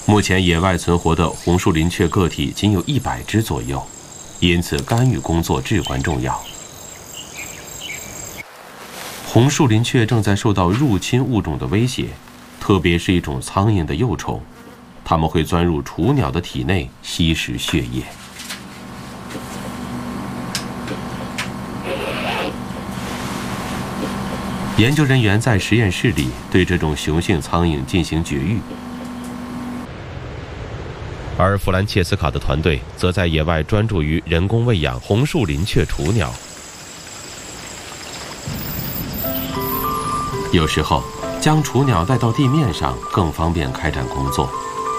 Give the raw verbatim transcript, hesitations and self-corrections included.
目前野外存活的红树林雀个体仅有一百只左右，因此干预工作至关重要。红树林雀正在受到入侵物种的威胁，特别是一种苍蝇的幼虫，它们会钻入雏鸟的体内吸食血液。研究人员在实验室里对这种雄性苍蝇进行绝育，而弗兰切斯卡的团队则在野外专注于人工喂养红树林雀雏鸟。有时候，将雏鸟带到地面上更方便开展工作。